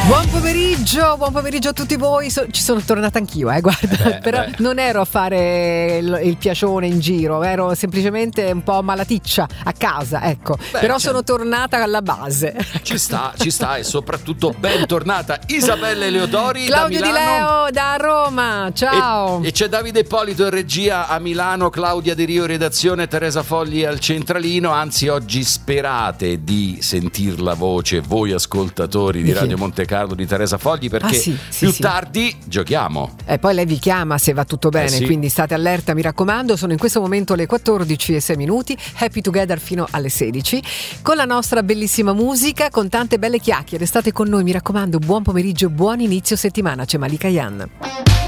Buon pomeriggio a tutti voi. Ci sono tornata anch'io, guarda, però non ero a fare il piacione in giro, ero semplicemente un po' malaticcia a casa, ecco. Però sono tornata alla base. Ci sta e soprattutto bentornata Isabella Eleodori Claudio da Di Milano. Leo da Roma, ciao. E c'è Davide Ippolito in regia a Milano, Claudia De Rio redazione, Teresa Fogli al centralino. Anzi, oggi sperate di sentir la voce, voi ascoltatori di Radio Monte Carlo, di Teresa Fogli, perché più tardi giochiamo. E poi lei vi chiama se va tutto bene, quindi state allerta, mi raccomando. Sono in questo momento le 14:06, Happy Together fino alle 16, con la nostra bellissima musica, con tante belle chiacchiere. State con noi, mi raccomando. Buon pomeriggio, buon inizio settimana. C'è Malika Yan.